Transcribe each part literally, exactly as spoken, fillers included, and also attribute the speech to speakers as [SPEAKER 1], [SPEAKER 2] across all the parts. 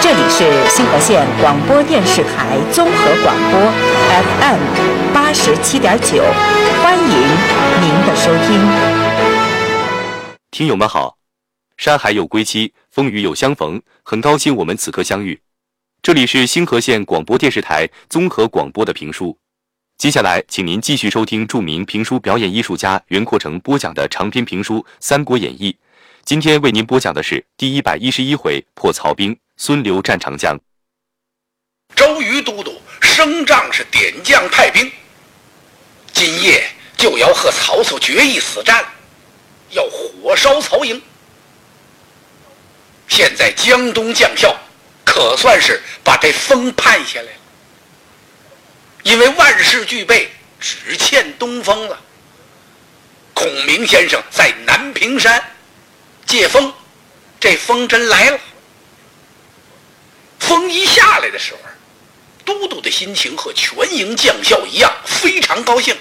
[SPEAKER 1] 这里是新河县广播电视台综合广播 F M 八十七点九，欢迎您的收听。
[SPEAKER 2] 听友们好，山海有归期，风雨有相逢，很高兴我们此刻相遇。这里是新河县广播电视台综合广播的评书。接下来，请您继续收听著名评书表演艺术家袁阔成播讲的长篇评书《三国演义》。今天为您播讲的是第一百一十一回破曹兵，孙刘战长江。
[SPEAKER 3] 周瑜都督升帐是点将派兵，今夜就要和曹操决一死战，要火烧曹营。现在江东将校可算是把这风盼下来了，因为万事俱备，只欠东风了。孔明先生在南屏山借风，这风真来了。风一下来的时候，都督的心情和全营将校一样，非常高兴。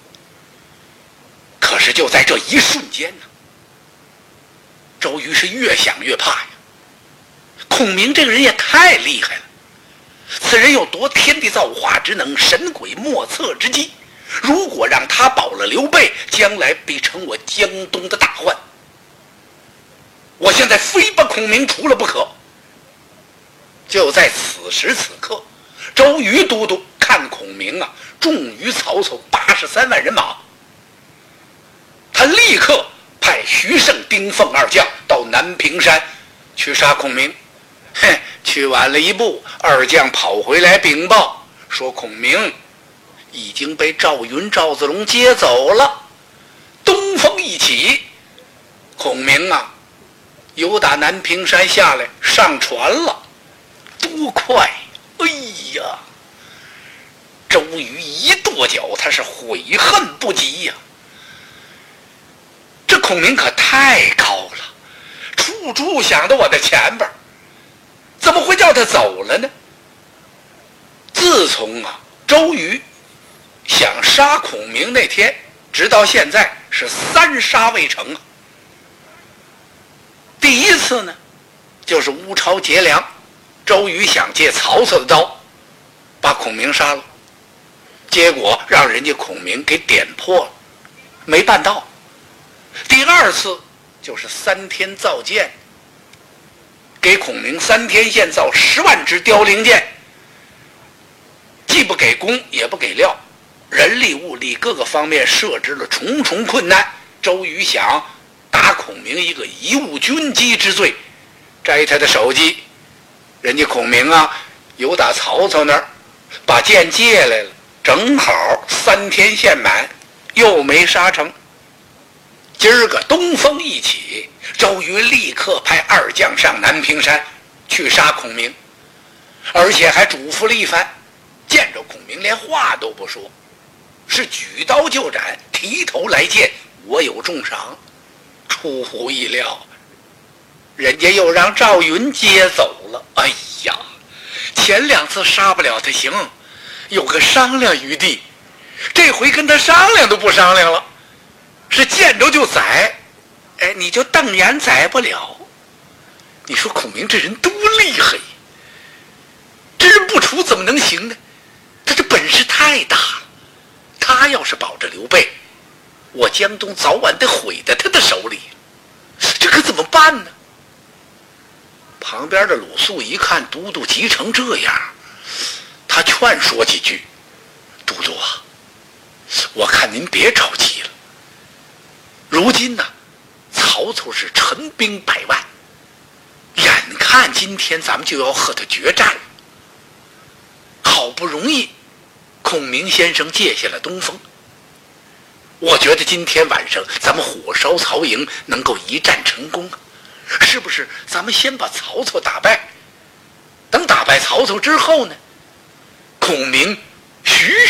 [SPEAKER 3] 可是就在这一瞬间呢，周瑜是越想越怕呀。孔明这个人也太厉害了，此人有夺天地造化之能，神鬼莫测之机。如果让他保了刘备，将来必成我江东的大患。我现在非把孔明除了不可。就在此时此刻，周瑜都督看孔明啊重于曹操八十三万人马，他立刻派徐盛、丁奉二将到南屏山去杀孔明。哼，去晚了一步，二将跑回来禀报说孔明已经被赵云、赵子龙接走了。东风一起，孔明啊由打南屏山下来上船了，多快！哎呀，周瑜一跺脚，他是悔恨不及呀。这孔明可太高了，处处想到我的前边，怎么会叫他走了呢？自从啊周瑜想杀孔明那天，直到现在是三杀未成啊。第一次呢，就是乌巢结梁，周瑜想借曹操的刀把孔明杀了，结果让人家孔明给点破了，没办到。第二次就是三天造箭，给孔明三天线造十万支凋零箭，既不给弓也不给料，人力物力各个方面设置了重重困难。周瑜想打孔明一个贻误军机之罪，摘他的首级。人家孔明啊由打曹操那儿把剑借来了，正好三天线满，又没杀成。今儿个东风一起，周瑜立刻派二将上南屏山去杀孔明，而且还嘱咐了一番，见着孔明连话都不说，是举刀就斩，提头来见，我有重赏。出乎意料，人家又让赵云接走了。哎呀，前两次杀不了他行，有个商量余地，这回跟他商量都不商量了，是见着就宰。哎，你就瞪眼宰不了。你说孔明这人多厉害，这人不除怎么能行呢？他这本事太大了，他要是保着刘备，我江东早晚得毁在他的手里，这可怎么办呢？旁边的鲁肃一看都督急成这样，他劝说几句：都督啊，我看您别着急了。如今呢，曹操是陈兵百万，眼看今天咱们就要和他决战了。好不容易孔明先生借下了东风，我觉得今天晚上咱们火烧曹营能够一战成功啊！是不是咱们先把曹操打败，等打败曹操之后呢，孔明徐